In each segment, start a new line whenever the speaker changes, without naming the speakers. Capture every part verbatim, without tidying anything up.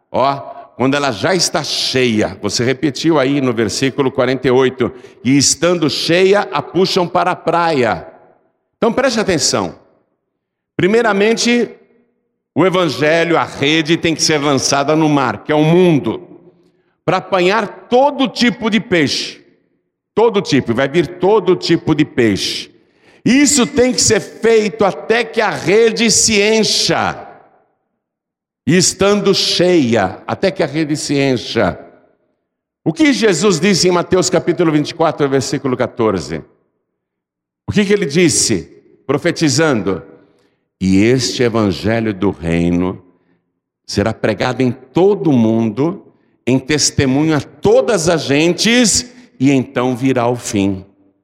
Ó, quando ela já está cheia, você repetiu aí no versículo quarenta e oito, e estando cheia, a puxam para a praia. Então preste atenção. Primeiramente, o evangelho, a rede tem que ser lançada no mar, que é o mundo, para apanhar todo tipo de peixe. Todo tipo, vai vir todo tipo de peixe. Isso tem que ser feito até que a rede se encha. E estando cheia, até que a rede se encha. O que Jesus disse em Mateus capítulo vinte e quatro, versículo quatorze? O que, que ele disse? Profetizando: e este evangelho do reino será pregado em todo o mundo, em testemunho a todas as gentes, e então virá o fim.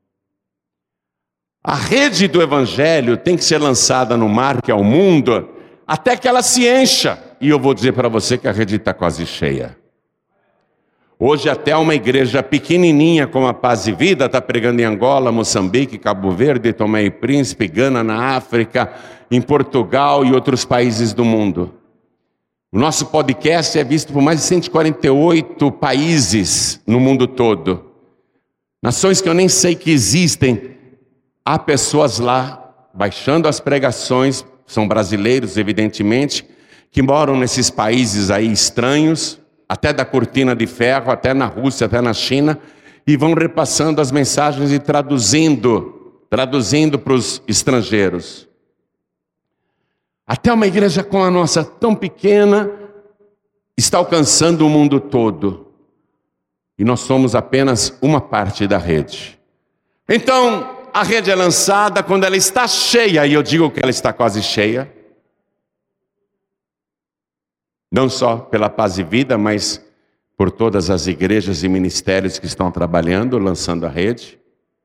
A rede do evangelho tem que ser lançada no mar, que é o mundo, até que ela se encha. E eu vou dizer para você que a rede está quase cheia. Hoje até uma igreja pequenininha como a Paz e Vida está pregando em Angola, Moçambique, Cabo Verde, Tomé e Príncipe, Gana na África, em Portugal e outros países do mundo. O nosso podcast é visto por mais de cento e quarenta e oito países no mundo todo. Nações que eu nem sei que existem. Há pessoas lá baixando as pregações, são brasileiros evidentemente, que moram nesses países aí estranhos, até da cortina de ferro, até na Rússia, até na China, e vão repassando as mensagens e traduzindo, traduzindo para os estrangeiros. Até uma igreja como a nossa, tão pequena, está alcançando o mundo todo. E nós somos apenas uma parte da rede. Então, a rede é lançada quando ela está cheia, e eu digo que ela está quase cheia. Não só pela Paz e Vida, mas por todas as igrejas e ministérios que estão trabalhando, lançando a rede.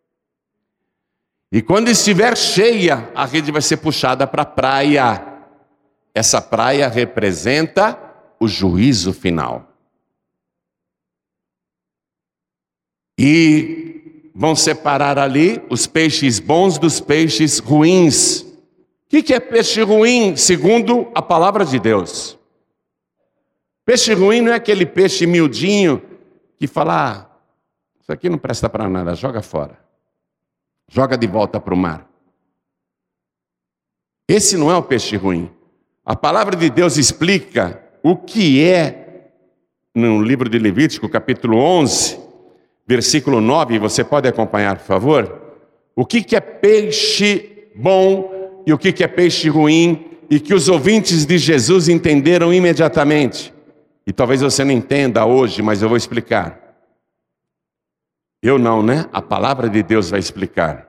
E quando estiver cheia, a rede vai ser puxada para a praia. Essa praia representa o juízo final. E vão separar ali os peixes bons dos peixes ruins. O que, que é peixe ruim, segundo a palavra de Deus? Peixe ruim não é aquele peixe miudinho que fala: ah, isso aqui não presta para nada, joga fora. Joga de volta para o mar. Esse não é o peixe ruim. A palavra de Deus explica o que é, no livro de Levítico, capítulo onze, versículo nove, você pode acompanhar, por favor? O que, que é peixe bom e o que, que é peixe ruim, e que os ouvintes de Jesus entenderam imediatamente. E talvez você não entenda hoje, mas eu vou explicar. Eu não, né? A palavra de Deus vai explicar.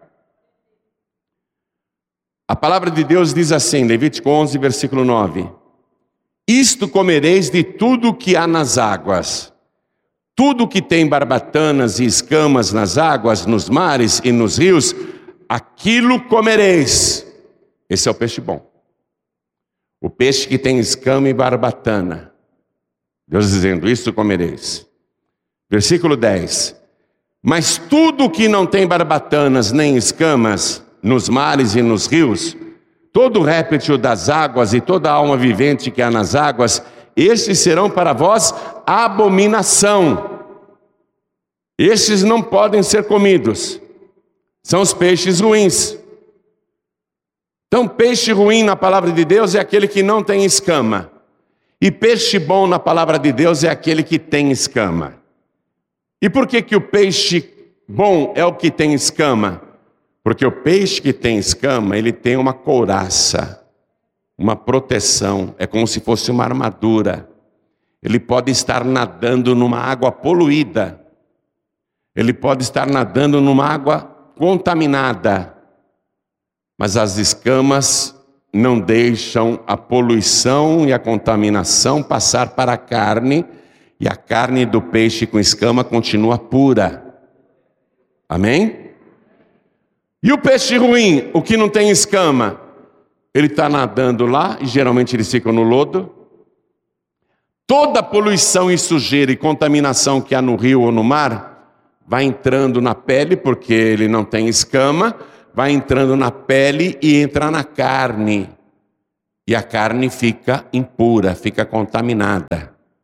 A palavra de Deus diz assim, Levítico onze, versículo nove. Isto comereis de tudo que há nas águas. Tudo que tem barbatanas e escamas nas águas, nos mares e nos rios, aquilo comereis. Esse é o peixe bom. O peixe que tem escama e barbatana. Deus dizendo, isso comereis. Versículo dez. Mas tudo que não tem barbatanas nem escamas nos mares e nos rios, todo réptil das águas e toda alma vivente que há nas águas, estes serão para vós abominação. Estes não podem ser comidos. São os peixes ruins. Então, peixe ruim na palavra de Deus é aquele que não tem escama. E peixe bom na palavra de Deus é aquele que tem escama. E por que que o peixe bom é o que tem escama? Porque o peixe que tem escama, ele tem uma couraça, uma proteção, é como se fosse uma armadura. Ele pode estar nadando numa água poluída. Ele pode estar nadando numa água contaminada. Mas as escamas não deixam a poluição e a contaminação passar para a carne, e a carne do peixe com escama continua pura. Amém? E o peixe ruim, o que não tem escama, ele está nadando lá, e geralmente eles ficam no lodo. Toda a poluição e sujeira e contaminação que há no rio ou no mar, vai entrando na pele, porque ele não tem escama, vai entrando na pele e entra na carne. E a carne fica impura, fica contaminada.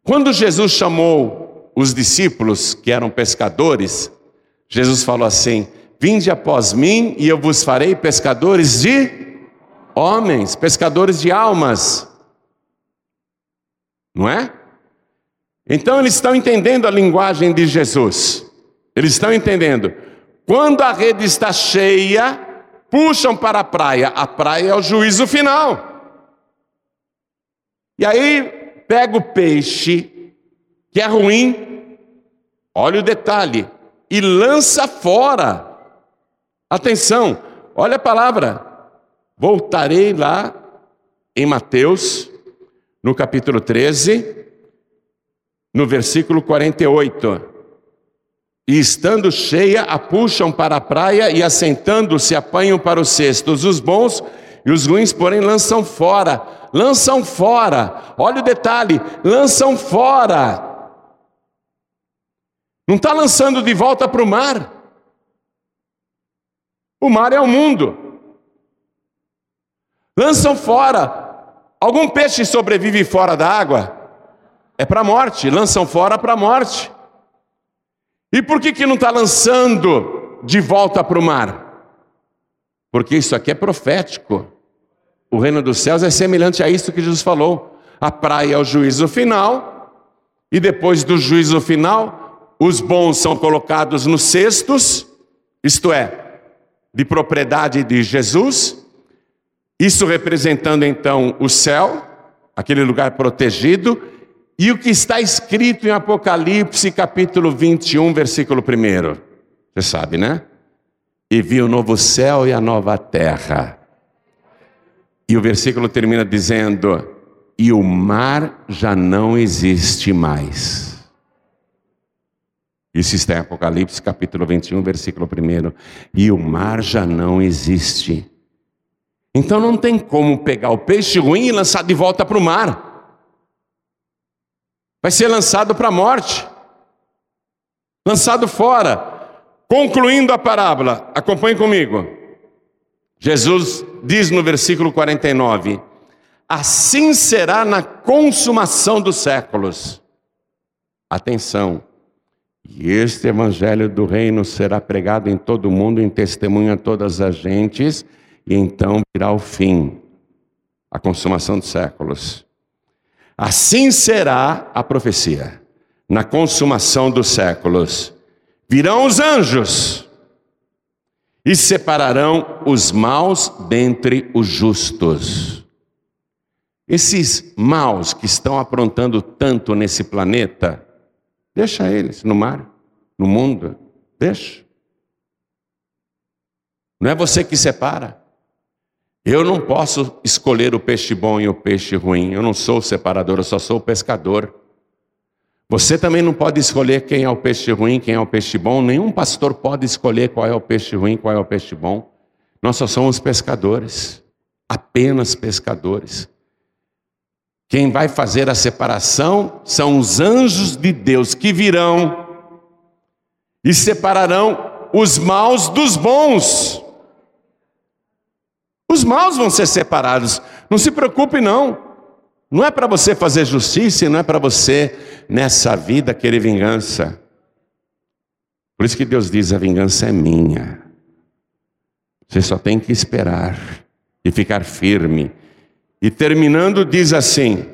Quando Jesus chamou os discípulos, que eram pescadores, Jesus falou assim: vinde após mim e eu vos farei pescadores de homens, pescadores de almas. Não é? Então eles estão entendendo a linguagem de Jesus. Eles estão entendendo. Quando a rede está cheia, puxam para a praia. A praia é o juízo final. E aí pega o peixe, que é ruim, olha o detalhe, e lança fora. Atenção, olha a palavra. Voltarei lá em Mateus, no capítulo treze, no versículo quarenta e oito. E estando cheia, a puxam para a praia e assentando-se apanham para os cestos os bons e os ruins, porém, lançam fora. Lançam fora. Olha o detalhe, lançam fora. Não está lançando de volta para o mar. O mar é o mundo. Lançam fora. Algum peixe sobrevive fora da água? É para a morte. Lançam fora para a morte. E por que que não está lançando de volta para o mar? Porque isso aqui é profético. O reino dos céus é semelhante a isso que Jesus falou. A praia é o juízo final. E depois do juízo final, os bons são colocados nos cestos, isto é, de propriedade de Jesus. Isso representando então o céu, aquele lugar protegido. E o que está escrito em Apocalipse, capítulo vinte e um, versículo um. Você sabe, né? E vi o novo céu e a nova terra. E o versículo termina dizendo: e o mar já não existe mais. Isso está em Apocalipse, capítulo vinte e um, versículo um. E o mar já não existe. Então não tem como pegar o peixe ruim e lançar de volta para o mar. Vai ser lançado para a morte. Lançado fora. Concluindo a parábola, acompanhe comigo. Jesus diz no versículo quarenta e nove: assim será na consumação dos séculos. Atenção. E este evangelho do reino será pregado em todo o mundo, em testemunho a todas as gentes, e então virá o fim, a consumação dos séculos. Assim será a profecia, na consumação dos séculos. Virão os anjos e separarão os maus dentre os justos. Esses maus que estão aprontando tanto nesse planeta, deixa eles no mar, no mundo, deixa. Não é você que separa. Eu não posso escolher o peixe bom e o peixe ruim. Eu não sou o separador, eu só sou o pescador. Você também não pode escolher quem é o peixe ruim, quem é o peixe bom. Nenhum pastor pode escolher qual é o peixe ruim, qual é o peixe bom. Nós só somos pescadores, apenas pescadores. Quem vai fazer a separação são os anjos de Deus que virão e separarão os maus dos bons. Os maus vão ser separados. Não se preocupe não. Não é para você fazer justiça e não é para você nessa vida querer vingança. Por isso que Deus diz: a vingança é minha. Você só tem que esperar e ficar firme. E terminando diz assim: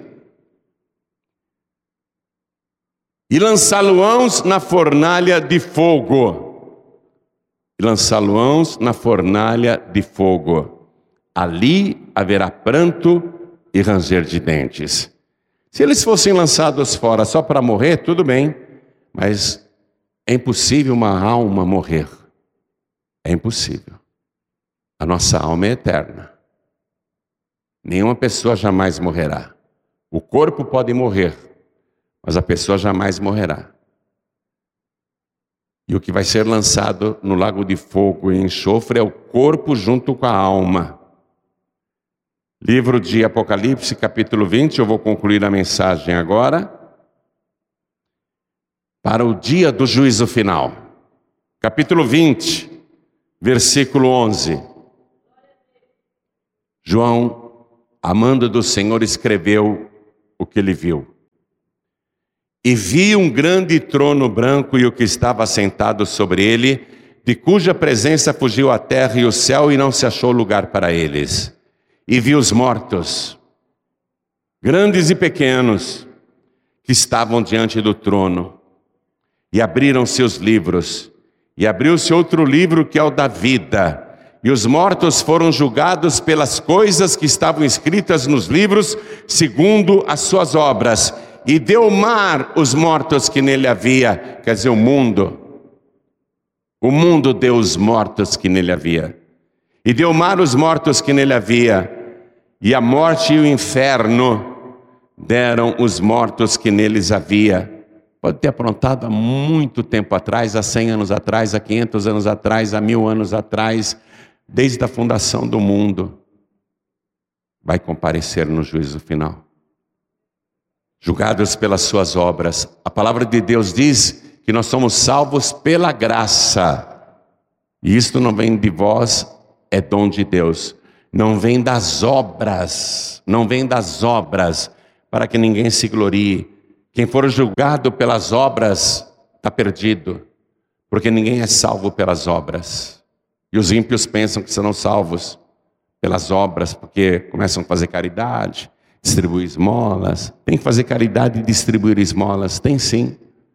e lançá-lo-ãos na fornalha de fogo. E lançá-lo-ãos na fornalha de fogo. Ali haverá pranto e ranger de dentes. Se eles fossem lançados fora só para morrer, tudo bem. Mas é impossível uma alma morrer. É impossível. A nossa alma é eterna. Nenhuma pessoa jamais morrerá. O corpo pode morrer, mas a pessoa jamais morrerá. E o que vai ser lançado no lago de fogo e enxofre é o corpo junto com a alma. Livro de Apocalipse, capítulo vinte, eu vou concluir a mensagem agora. Para o dia do juízo final. Capítulo vinte, versículo onze. João, amando do Senhor, escreveu o que ele viu. E vi um grande trono branco e o que estava sentado sobre ele, de cuja presença fugiu a terra e o céu, e não se achou lugar para eles. E vi os mortos, grandes e pequenos, que estavam diante do trono. E abriram-se os livros, e abriu-se outro livro que é o da vida. E os mortos foram julgados pelas coisas que estavam escritas nos livros, segundo as suas obras. E deu o mar os mortos que nele havia, quer dizer, o mundo. O mundo deu os mortos que nele havia. E deu o mar os mortos que nele havia. E a morte e o inferno deram os mortos que neles havia. Pode ter aprontado há muito tempo atrás, há cem anos atrás, há quinhentos anos atrás, há mil anos atrás, desde a fundação do mundo. Vai comparecer no juízo final. Julgados pelas suas obras. A palavra de Deus diz que nós somos salvos pela graça. E isto não vem de vós, é dom de Deus. Não vem das obras, não vem das obras, para que ninguém se glorie. Quem for julgado pelas obras, está perdido. Porque ninguém é salvo pelas obras. E os ímpios pensam que serão salvos pelas obras, porque começam a fazer caridade, distribuir esmolas. Tem que fazer caridade e distribuir esmolas, tem sim.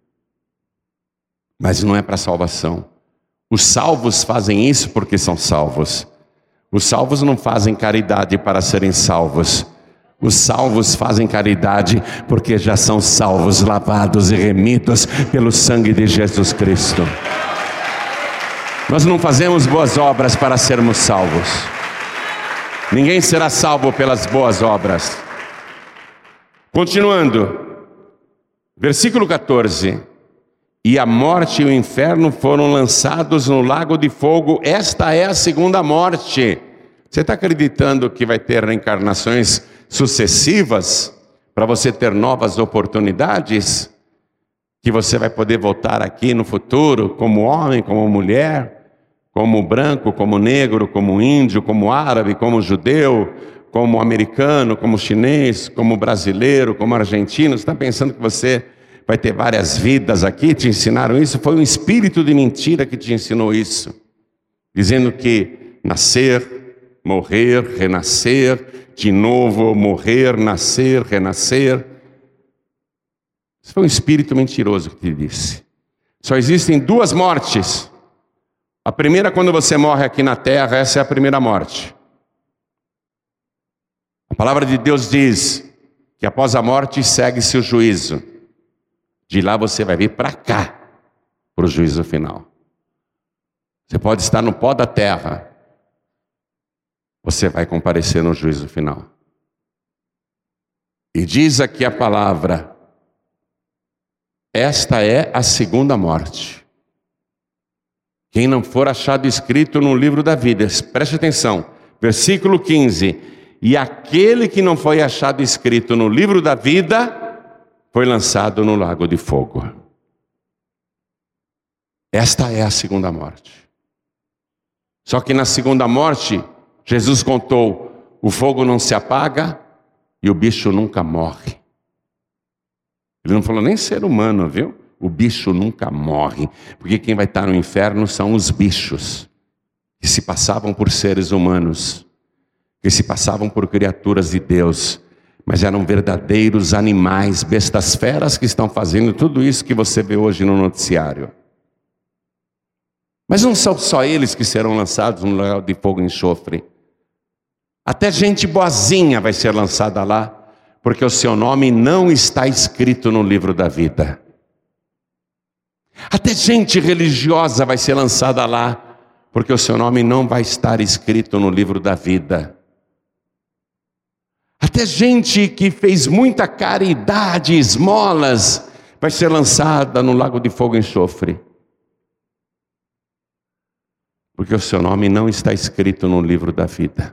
Mas não é para salvação. Os salvos fazem isso porque são salvos. Os salvos não fazem caridade para serem salvos. Os salvos fazem caridade porque já são salvos, lavados e remidos pelo sangue de Jesus Cristo. Nós não fazemos boas obras para sermos salvos. Ninguém será salvo pelas boas obras. Continuando, versículo quatorze. E a morte e o inferno foram lançados no lago de fogo. Esta é a segunda morte. Você está acreditando que vai ter reencarnações sucessivas para você ter novas oportunidades? Que você vai poder voltar aqui no futuro como homem, como mulher, como branco, como negro, como índio, como árabe, como judeu, como americano, como chinês, como brasileiro, como argentino. Você está pensando que você vai ter várias vidas aqui? Te ensinaram isso? Foi um espírito de mentira que te ensinou isso, dizendo que nascer, morrer, renascer, de novo morrer, nascer, renascer. Isso foi um espírito mentiroso que te disse. Só existem duas mortes. A primeira, quando você morre aqui na terra, essa é a primeira morte. A palavra de Deus diz que após a morte segue-se o juízo. De lá você vai vir para cá, para o juízo final. Você pode estar no pó da terra, você vai comparecer no juízo final. E diz aqui a palavra, esta é a segunda morte. Quem não for achado escrito no livro da vida, preste atenção, versículo quinze. E aquele que não foi achado escrito no livro da vida, foi lançado no lago de fogo. Esta é a segunda morte. Só que na segunda morte, Jesus contou, o fogo não se apaga e o bicho nunca morre. Ele não falou nem ser humano, viu? O bicho nunca morre, porque quem vai estar no inferno são os bichos, que se passavam por seres humanos, que se passavam por criaturas de Deus, mas eram verdadeiros animais, bestas feras que estão fazendo tudo isso que você vê hoje no noticiário. Mas não são só eles que serão lançados no lago de fogo e enxofre. Até gente boazinha vai ser lançada lá, porque o seu nome não está escrito no livro da vida. Até gente religiosa vai ser lançada lá, porque o seu nome não vai estar escrito no livro da vida. Até gente que fez muita caridade, esmolas, vai ser lançada no lago de fogo e enxofre. Porque o seu nome não está escrito no livro da vida.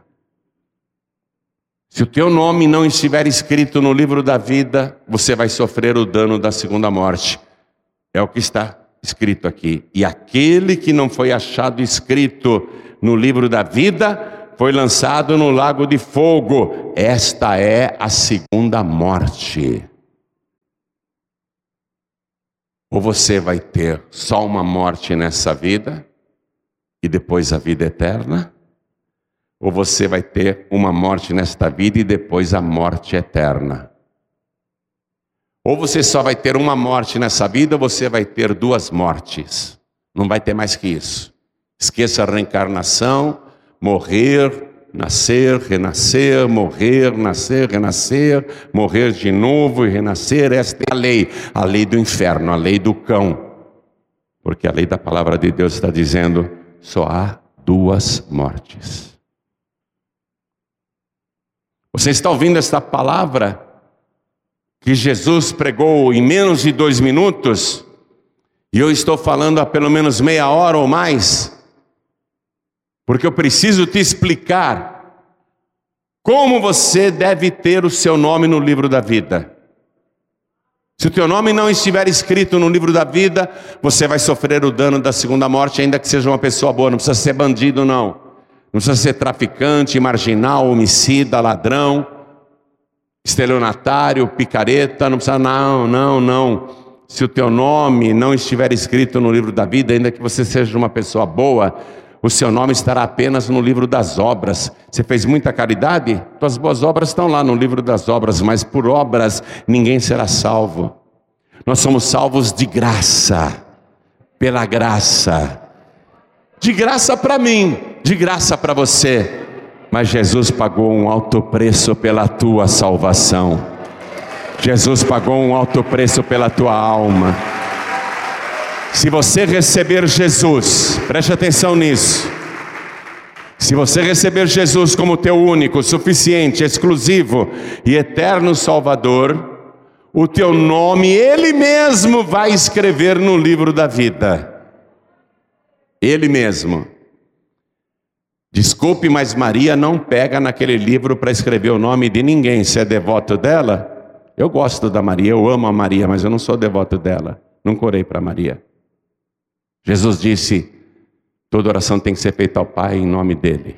Se o teu nome não estiver escrito no livro da vida, você vai sofrer o dano da segunda morte. É o que está escrito aqui. E aquele que não foi achado escrito no livro da vida, foi lançado no lago de fogo. Esta é a segunda morte. Ou você vai ter só uma morte nessa vida e depois a vida eterna, ou você vai ter uma morte nesta vida e depois a morte eterna. Ou você só vai ter uma morte nessa vida, ou você vai ter duas mortes. Não vai ter mais que isso. Esqueça a reencarnação, morrer, nascer, renascer, morrer, nascer, renascer, morrer de novo e renascer. Esta é a lei, a lei do inferno, a lei do cão. Porque a lei da palavra de Deus está dizendo, só há duas mortes. Você está ouvindo esta palavra que Jesus pregou em menos de dois minutos, e eu estou falando há pelo menos meia hora ou mais, porque eu preciso te explicar como você deve ter o seu nome no livro da vida. Se o teu nome não estiver escrito no livro da vida, você vai sofrer o dano da segunda morte, ainda que seja uma pessoa boa. Não precisa ser bandido, não. Não precisa ser traficante, marginal, homicida, ladrão, estelionatário, picareta. Não precisa, não, não, não. Se o teu nome não estiver escrito no livro da vida, ainda que você seja uma pessoa boa, o seu nome estará apenas no livro das obras. Você fez muita caridade? Tuas boas obras estão lá no livro das obras, mas por obras ninguém será salvo. Nós somos salvos de graça, pela graça. De graça para mim, de graça para você. Mas Jesus pagou um alto preço pela tua salvação. Jesus pagou um alto preço pela tua alma. Se você receber Jesus, preste atenção nisso. Se você receber Jesus como teu único, suficiente, exclusivo e eterno Salvador, o teu nome Ele mesmo vai escrever no livro da vida. Ele mesmo. Desculpe, mas Maria não pega naquele livro para escrever o nome de ninguém. Se é devoto dela, eu gosto da Maria, eu amo a Maria, mas eu não sou devoto dela. Nunca orei para Maria. Jesus disse, toda oração tem que ser feita ao Pai em nome dele.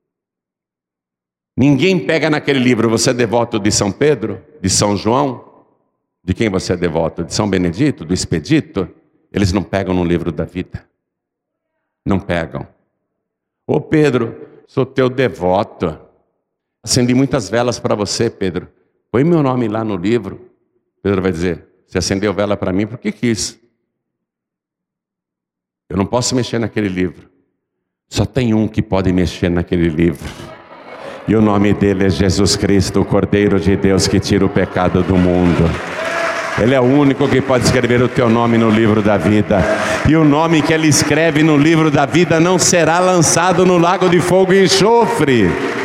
Ninguém pega naquele livro. Você é devoto de São Pedro, de São João? De quem você é devoto? De São Benedito, do Expedito? Eles não pegam no livro da vida. Não pegam. Ô Pedro, sou teu devoto. Acendi muitas velas para você, Pedro. Põe meu nome lá no livro. Pedro vai dizer, você acendeu vela para mim porque quis. Eu não posso mexer naquele livro. Só tem um que pode mexer naquele livro. E o nome dele é Jesus Cristo, o Cordeiro de Deus que tira o pecado do mundo. Ele é o único que pode escrever o teu nome no livro da vida. E o nome que ele escreve no livro da vida não será lançado no lago de fogo e enxofre.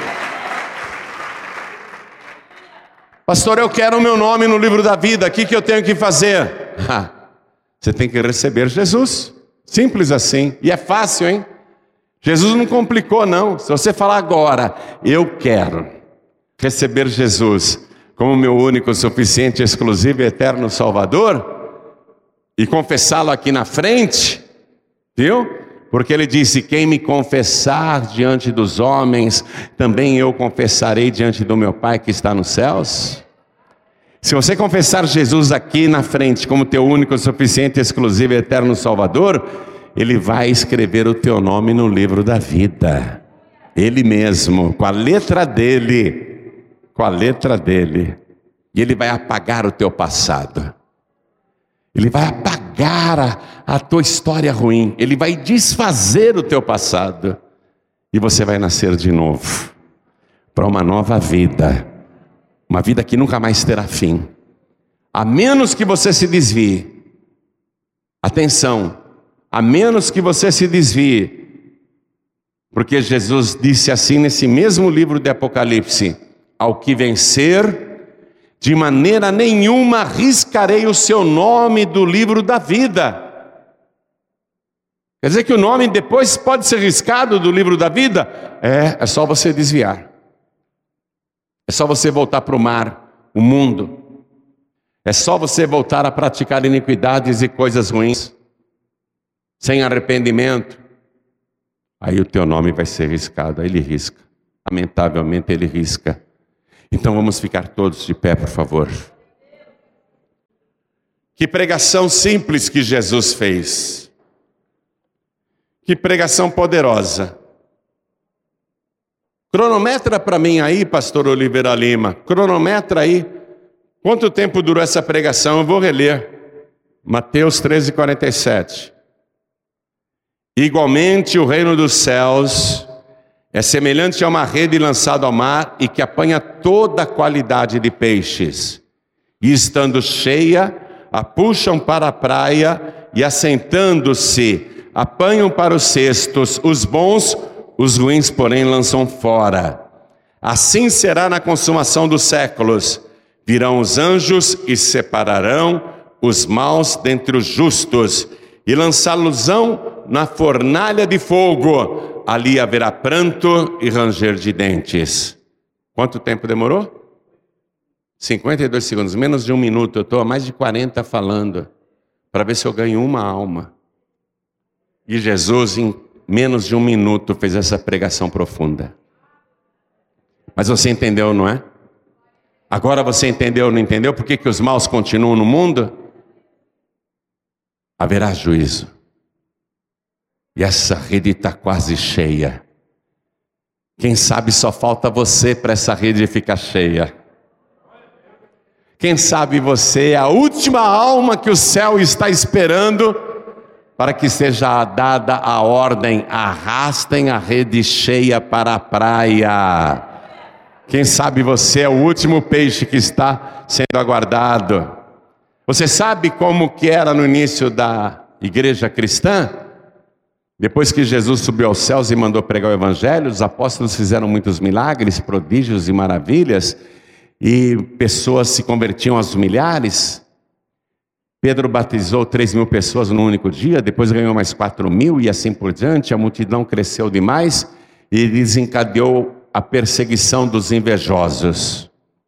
Pastor, eu quero o meu nome no livro da vida. O que, que eu tenho que fazer? Ah, você tem que receber Jesus. Simples assim. E é fácil, hein? Jesus não complicou, não. Se você falar agora, eu quero receber Jesus como meu único, suficiente, exclusivo e eterno Salvador, e confessá-lo aqui na frente, viu? Porque ele disse, quem me confessar diante dos homens, também eu confessarei diante do meu Pai que está nos céus. Se você confessar Jesus aqui na frente como teu único, suficiente, exclusivo e eterno Salvador, Ele vai escrever o teu nome no livro da vida. Ele mesmo, com a letra dele, com a letra dele. E Ele vai apagar o teu passado. Ele vai apagar a, a tua história ruim. Ele vai desfazer o teu passado. E você vai nascer de novo, para uma nova vida. Uma vida que nunca mais terá fim. A menos que você se desvie. Atenção, a menos que você se desvie. Porque Jesus disse assim nesse mesmo livro de Apocalipse: ao que vencer, de maneira nenhuma riscarei o seu nome do livro da vida. Quer dizer que o nome depois pode ser riscado do livro da vida? É, é só você desviar. É só você voltar para o mar, o mundo. É só você voltar a praticar iniquidades e coisas ruins, sem arrependimento. Aí o teu nome vai ser riscado. Aí ele risca. Lamentavelmente ele risca. Então vamos ficar todos de pé, por favor. Que pregação simples que Jesus fez. Que pregação poderosa. Cronometra para mim aí, pastor Oliveira Lima. Cronometra aí. Quanto tempo durou essa pregação? Eu vou reler. Mateus treze, quarenta e sete. Igualmente o reino dos céus é semelhante a uma rede lançada ao mar e que apanha toda a qualidade de peixes. E estando cheia, a puxam para a praia e assentando-se, apanham para os cestos os bons, os ruins, porém, lançam fora. Assim será na consumação dos séculos. Virão os anjos e separarão os maus dentre os justos e lançá-los-ão na fornalha de fogo. Ali haverá pranto e ranger de dentes. Quanto tempo demorou? cinquenta e dois segundos, menos de um minuto. Eu estou há mais de quarenta falando, para ver se eu ganho uma alma. E Jesus, em menos de um minuto, fez essa pregação profunda. Mas você entendeu, não é? Agora você entendeu ou não entendeu por que que os maus continuam no mundo? Haverá juízo. E essa rede está quase cheia. Quem sabe só falta você para essa rede ficar cheia. Quem sabe você é a última alma que o céu está esperando para que seja dada a ordem: arrastem a rede cheia para a praia. Quem sabe você é o último peixe que está sendo aguardado. Você sabe como que era no início da igreja cristã? Depois que Jesus subiu aos céus e mandou pregar o evangelho, os apóstolos fizeram muitos milagres, prodígios e maravilhas, e pessoas se convertiam aos milhares. Pedro batizou três mil pessoas num único dia, depois ganhou mais quatro mil e assim por diante. A multidão cresceu demais e desencadeou a perseguição dos invejosos.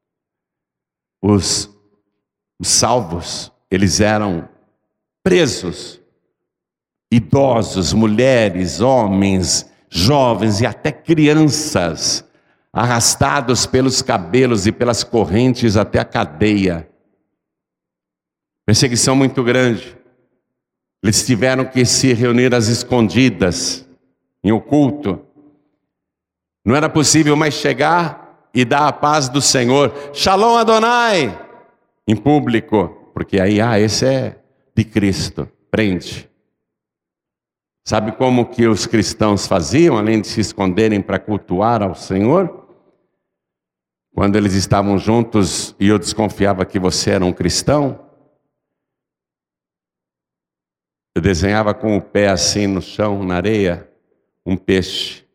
Os, os salvos, eles eram presos, idosos, mulheres, homens, jovens e até crianças, arrastados pelos cabelos e pelas correntes até a cadeia. Perseguição muito grande. Eles tiveram que se reunir às escondidas, em oculto. Não era possível mais chegar e dar a paz do Senhor, Shalom Adonai, em público, porque aí, ah, esse é de Cristo, prende. Sabe como que os cristãos faziam, além de se esconderem para cultuar ao Senhor? Quando eles estavam juntos e eu desconfiava que você era um cristão, eu desenhava com o pé assim no chão, na areia, um peixe.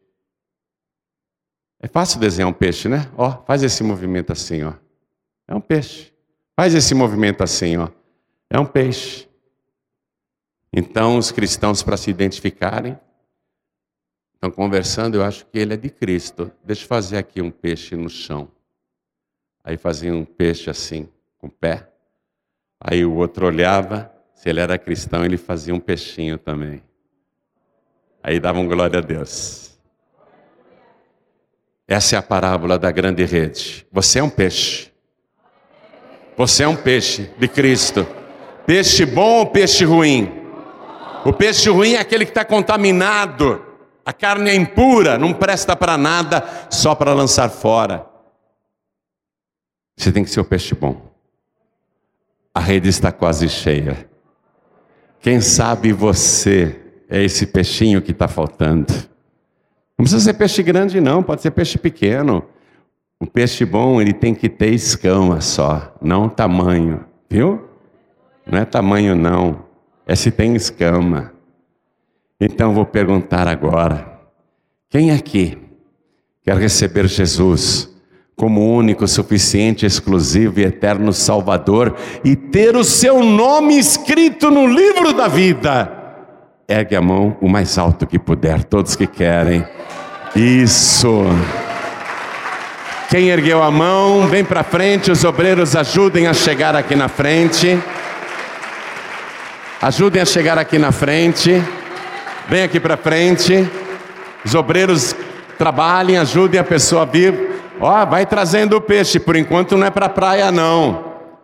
É fácil desenhar um peixe, né? Ó, faz esse movimento assim, ó. É um peixe. Faz esse movimento assim, ó. É um peixe. Então, os cristãos, para se identificarem, estão conversando, eu acho que ele é de Cristo. Deixa eu fazer aqui um peixe no chão. Aí fazia um peixe assim, com o pé. Aí o outro olhava, se ele era cristão, ele fazia um peixinho também. Aí davam glória a Deus. Essa é a parábola da grande rede. Você é um peixe. Você é um peixe de Cristo. Peixe bom ou peixe ruim? O peixe ruim é aquele que está contaminado. A carne é impura, não presta para nada, só para lançar fora. Você tem que ser o peixe bom. A rede está quase cheia. Quem sabe você é esse peixinho que está faltando. Não precisa ser peixe grande não, pode ser peixe pequeno. O peixe bom, ele tem que ter escama só, não tamanho, viu? Não é tamanho não, é se tem escama. Então vou perguntar agora, quem aqui quer receber Jesus como único, suficiente, exclusivo e eterno Salvador e ter o seu nome escrito no livro da vida? Ergue a mão o mais alto que puder, todos que querem. Isso. Quem ergueu a mão, vem para frente, os obreiros ajudem a chegar aqui na frente. Ajudem a chegar aqui na frente. Vem aqui para frente. Os obreiros trabalhem, ajudem a pessoa a vir. Ó, vai trazendo o peixe, por enquanto não é para a praia não.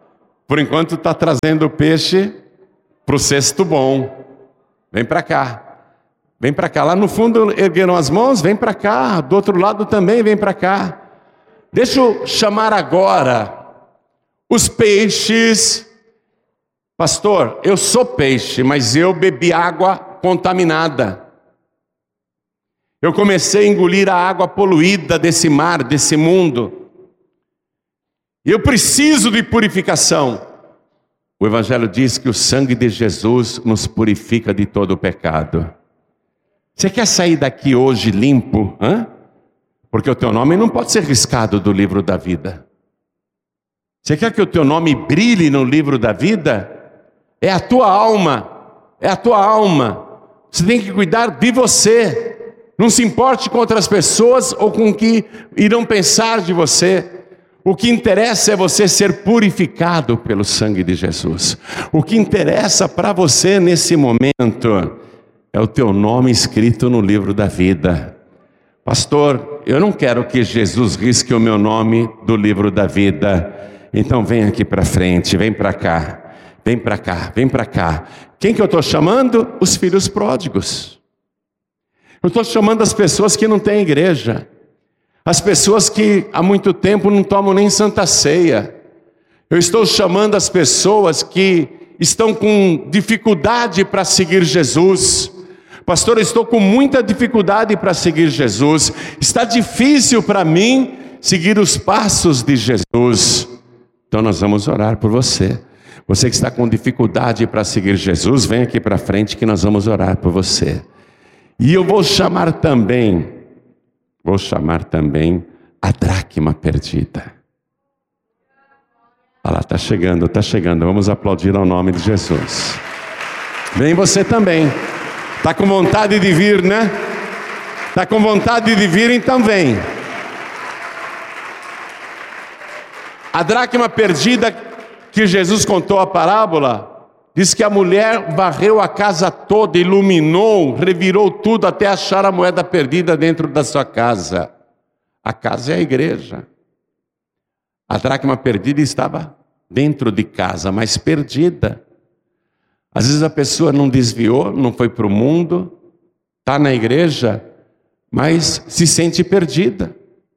Por enquanto está trazendo o peixe para o cesto bom. Vem para cá. Vem para cá. Lá no fundo ergueram as mãos, vem para cá. Do outro lado também, vem para cá. Deixa eu chamar agora os peixes. Pastor, eu sou peixe, mas eu bebi água contaminada. Eu comecei a engolir a água poluída desse mar, desse mundo. Eu preciso de purificação. O Evangelho diz que o sangue de Jesus nos purifica de todo o pecado. Você quer sair daqui hoje limpo? Hã? Porque o teu nome não pode ser riscado do livro da vida. Você quer que o teu nome brilhe no livro da vida? É a tua alma. É a tua alma. Você tem que cuidar de você. Não se importe com outras pessoas ou com o que irão pensar de você. O que interessa é você ser purificado pelo sangue de Jesus. O que interessa para você nesse momento é o teu nome escrito no livro da vida. Pastor, eu não quero que Jesus risque o meu nome do livro da vida. Então vem aqui para frente, vem para cá, vem para cá, vem para cá. Quem que eu estou chamando? Os filhos pródigos. Eu estou chamando as pessoas que não têm igreja. As pessoas que há muito tempo não tomam nem santa ceia. Eu estou chamando as pessoas que estão com dificuldade para seguir Jesus. Pastor, eu estou com muita dificuldade para seguir Jesus. Está difícil para mim seguir os passos de Jesus. Então nós vamos orar por você. Você que está com dificuldade para seguir Jesus, vem aqui para frente que nós vamos orar por você. E eu vou chamar também... Vou chamar também a dracma perdida. Olha lá, está chegando, está chegando. Vamos aplaudir ao nome de Jesus. Vem você também. Está com vontade de vir, né? Está com vontade de vir, então vem. A dracma perdida que Jesus contou a parábola, diz que a mulher varreu a casa toda, iluminou, revirou tudo até achar a moeda perdida dentro da sua casa. A casa é a igreja. A dracma perdida estava dentro de casa, mas perdida. Às vezes a pessoa não desviou, não foi para o mundo, está na igreja, mas se sente perdida.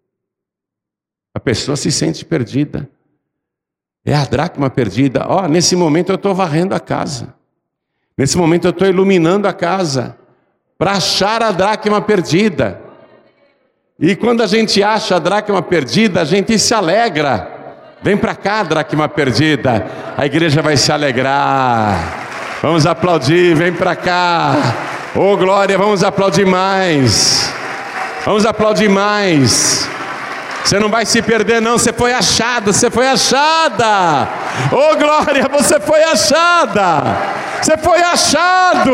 A pessoa se sente perdida. É a dracma perdida. Ó, oh, nesse momento eu estou varrendo a casa. Nesse momento eu estou iluminando a casa para achar a dracma perdida. E quando a gente acha a dracma perdida, a gente se alegra. Vem para cá, dracma perdida. A igreja vai se alegrar. Vamos aplaudir, vem para cá. Oh glória, vamos aplaudir mais. Vamos aplaudir mais. Você não vai se perder não, você foi achado, você foi achada. Oh glória, você foi achada. Você foi achado.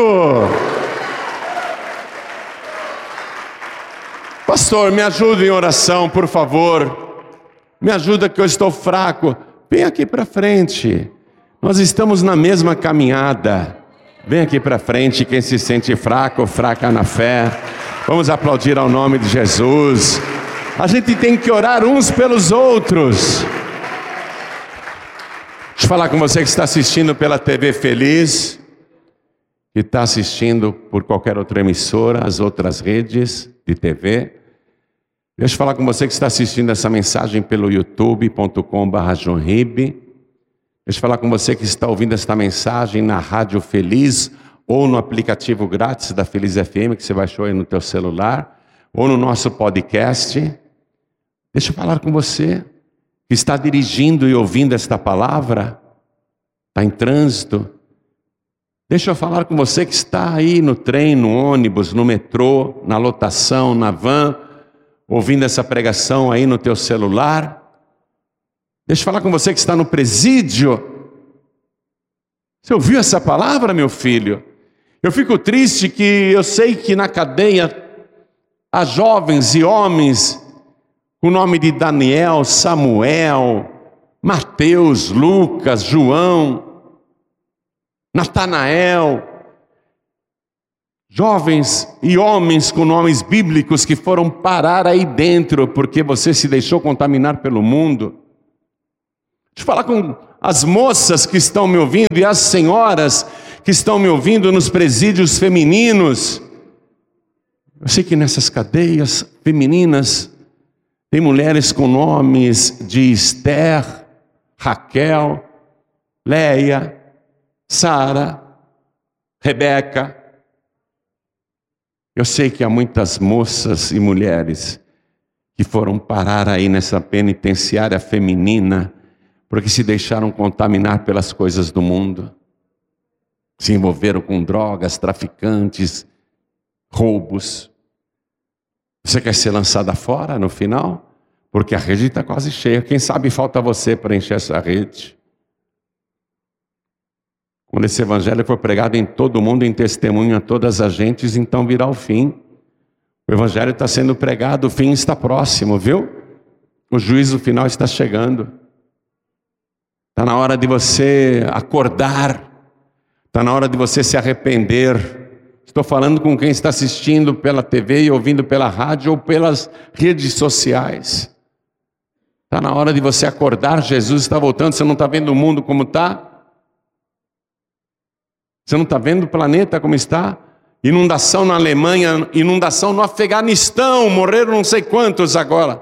Pastor, me ajuda em oração, por favor. Me ajuda que eu estou fraco. Vem aqui para frente. Nós estamos na mesma caminhada. Vem aqui para frente quem se sente fraco, fraca na fé. Vamos aplaudir ao nome de Jesus. A gente tem que orar uns pelos outros. Deixa eu falar com você que está assistindo pela T V Feliz, que está assistindo por qualquer outra emissora, as outras redes de T V. Deixa eu falar com você que está assistindo essa mensagem pelo youtube ponto com barra João Ribe. Deixa eu falar com você que está ouvindo esta mensagem na Rádio Feliz ou no aplicativo grátis da Feliz F M, que você baixou aí no teu celular, ou no nosso podcast. Deixa eu falar com você que está dirigindo e ouvindo esta palavra, está em trânsito. Deixa eu falar com você que está aí no trem, no ônibus, no metrô, na lotação, na van, ouvindo essa pregação aí no teu celular. Deixa eu falar com você que está no presídio. Você ouviu essa palavra, meu filho? Eu fico triste que eu sei que na cadeia há jovens e homens com o nome de Daniel, Samuel, Mateus, Lucas, João, Natanael, jovens e homens com nomes bíblicos que foram parar aí dentro porque você se deixou contaminar pelo mundo. Deixa eu falar com as moças que estão me ouvindo e as senhoras que estão me ouvindo nos presídios femininos. Eu sei que nessas cadeias femininas tem mulheres com nomes de Esther, Raquel, Leia, Sara, Rebeca. Eu sei que há muitas moças e mulheres que foram parar aí nessa penitenciária feminina porque se deixaram contaminar pelas coisas do mundo, se envolveram com drogas, traficantes, roubos. Você quer ser lançada fora no final? Porque a rede está quase cheia. Quem sabe falta você para encher essa rede. Quando esse evangelho for pregado em todo mundo, em testemunho a todas as gentes, então virá o fim. O evangelho está sendo pregado, o fim está próximo, viu? O juízo final está chegando. Está na hora de você acordar. Está na hora de você se arrepender. Estou falando com quem está assistindo pela T V e ouvindo pela rádio ou pelas redes sociais. Está na hora de você acordar. Jesus está voltando. Você não está vendo o mundo como está? Você não está vendo o planeta como está? Inundação na Alemanha, inundação no Afeganistão, morreram não sei quantos agora.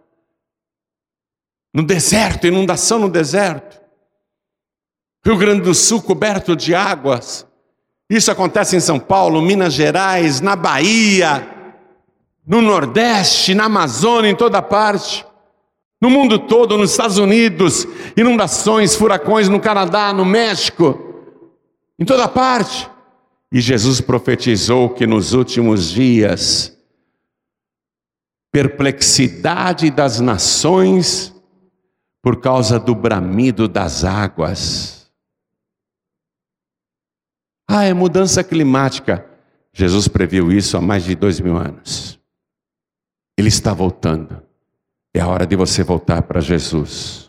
No deserto, inundação no deserto. Rio Grande do Sul coberto de águas. Isso acontece em São Paulo, Minas Gerais, na Bahia, no Nordeste, na Amazônia, em toda parte. No mundo todo, nos Estados Unidos, inundações, furacões no Canadá, no México, em toda parte. E Jesus profetizou que nos últimos dias, perplexidade das nações por causa do bramido das águas. Ah, é mudança climática. Jesus previu isso há mais de dois mil anos. Ele está voltando. É a hora de você voltar para Jesus.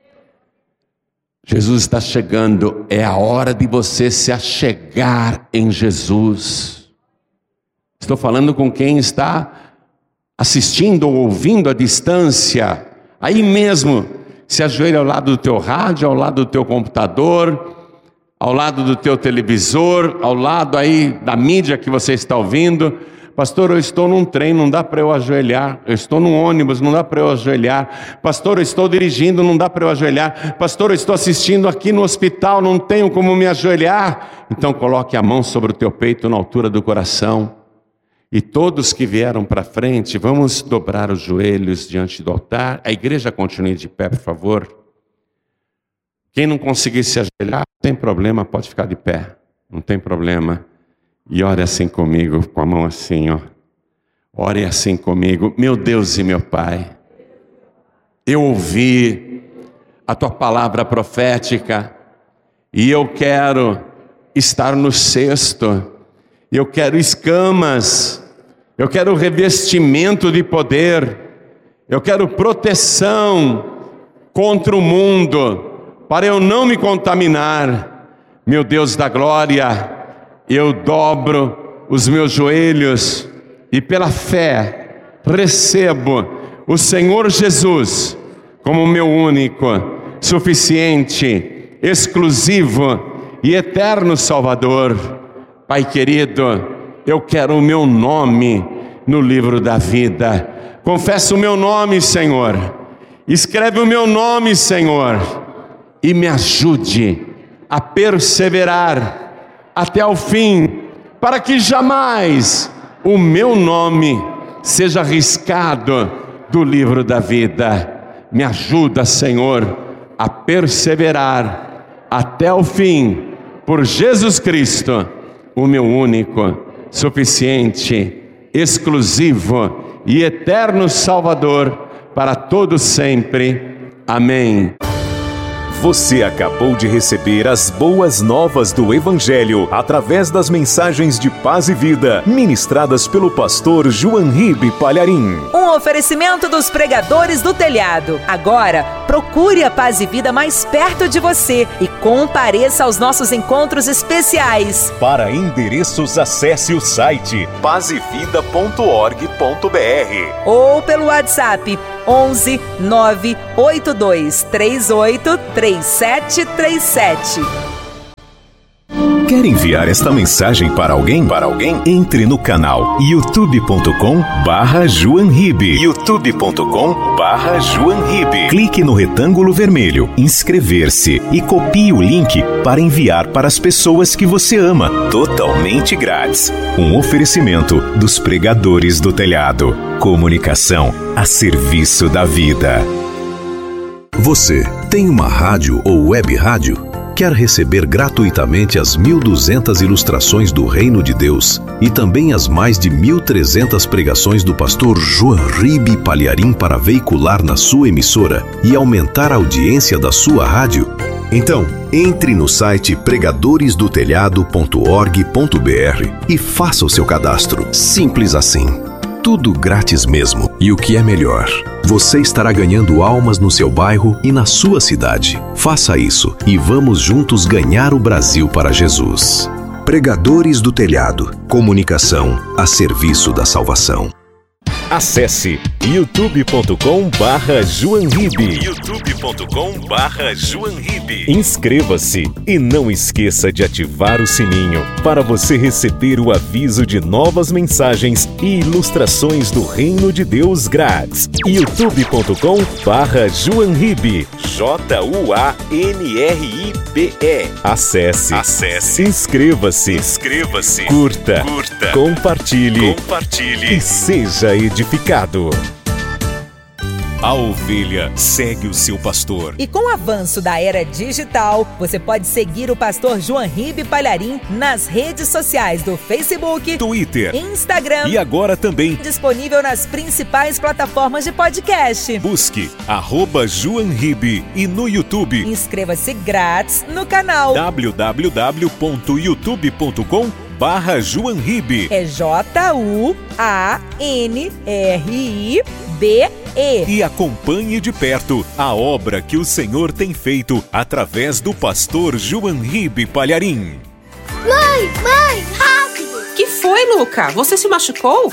Jesus está chegando. É a hora de você se achegar em Jesus. Estou falando com quem está assistindo ou ouvindo à distância. Aí mesmo, se ajoelha ao lado do teu rádio, ao lado do teu computador, ao lado do teu televisor, ao lado aí da mídia que você está ouvindo. Pastor, eu estou num trem, não dá para eu ajoelhar. Eu estou num ônibus, não dá para eu ajoelhar. Pastor, eu estou dirigindo, não dá para eu ajoelhar. Pastor, eu estou assistindo aqui no hospital, não tenho como me ajoelhar. Então coloque a mão sobre o teu peito na altura do coração. E todos que vieram para frente, vamos dobrar os joelhos diante do altar. A igreja continue de pé, por favor. Quem não conseguir se ajoelhar, não tem problema, pode ficar de pé. Não tem problema. E ore assim comigo, com a mão assim, ó. Ore assim comigo. Meu Deus e meu Pai, eu ouvi a Tua palavra profética e eu quero estar no cesto. Eu quero escamas. Eu quero revestimento de poder. Eu quero proteção contra o mundo, para eu não me contaminar. Meu Deus da glória, eu dobro os meus joelhos e pela fé recebo o Senhor Jesus como meu único, suficiente, exclusivo e eterno Salvador. Pai querido, eu quero o meu nome no livro da vida. Confesso o meu nome, Senhor. Escreve o meu nome, Senhor, e me ajude a perseverar até o fim, para que jamais o meu nome seja riscado do livro da vida. Me ajuda, Senhor, a perseverar até o fim, por Jesus Cristo, o meu único, suficiente, exclusivo e eterno Salvador, para todos sempre. Amém.
Você acabou de receber as boas novas do Evangelho através das mensagens de paz e vida ministradas pelo pastor João Ribe Palharim.
Um oferecimento dos pregadores do telhado. Agora, procure a Paz e Vida mais perto de você e compareça aos nossos encontros especiais.
Para endereços, acesse o site paz e vida ponto org ponto br
ou pelo WhatsApp onze nove oito dois três oito três sete três sete.
Quer enviar esta mensagem para alguém? Para alguém? Entre no canal youtube ponto com barra João Ribe. youtube ponto com barra João Ribe. Clique no retângulo vermelho, inscrever-se e copie o link para enviar para as pessoas que você ama, totalmente grátis. Um oferecimento dos Pregadores do Telhado. Comunicação a serviço da vida.
Você tem uma rádio ou web rádio? Quer receber gratuitamente as mil e duzentas ilustrações do Reino de Deus e também as mais de mil e trezentas pregações do pastor João Ribe Palharim para veicular na sua emissora e aumentar a audiência da sua rádio? Então, entre no site pregadores do telhado ponto org ponto br e faça o seu cadastro. Simples assim. Tudo grátis mesmo. E o que é melhor, você estará ganhando almas no seu bairro e na sua cidade. Faça isso e vamos juntos ganhar o Brasil para Jesus. Pregadores do Telhado. Comunicação a serviço da salvação.
Acesse youtube ponto com barra João Ribe. youtube ponto com barra João Ribe. Inscreva-se e não esqueça de ativar o sininho para você receber o aviso de novas mensagens e ilustrações do Reino de Deus grátis. youtube ponto com barra João Ribe. J U A N R I B E. Acesse. Acesse. Inscreva-se. Inscreva-se. Curta. Curta. Compartilhe. Compartilhe. E seja edificado. A ovelha segue o seu pastor.
E com o avanço da era digital, você pode seguir o pastor João Ribe Palharim nas redes sociais do Facebook,
Twitter,
Instagram
e agora também
disponível nas principais plataformas de podcast.
Busque arroba João Ribe e no YouTube.
Inscreva-se grátis no canal
w w w ponto youtube ponto com barra João Ribe.
É J U A N R I B E.
E acompanhe de perto a obra que o Senhor tem feito através do pastor João Ribe Palharim.
Mãe, mãe, rápido!
Que foi, Luca? Você se machucou?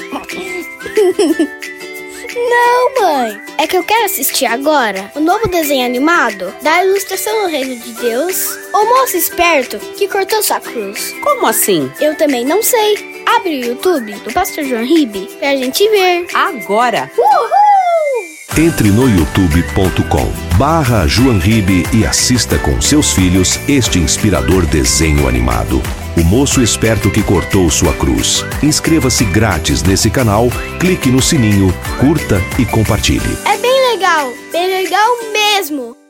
Não, mãe. É que eu quero assistir agora o novo desenho animado da ilustração do Reino de Deus, o moço esperto que cortou sua cruz.
Como assim?
Eu também não sei. Abre o YouTube do pastor João Ribe pra gente ver.
Agora!
Uhul!
Entre no youtube ponto com barra João Ribe e assista com seus filhos este inspirador desenho animado. O moço esperto que cortou sua cruz. Inscreva-se grátis nesse canal, clique no sininho, curta e compartilhe.
É bem legal, bem legal mesmo.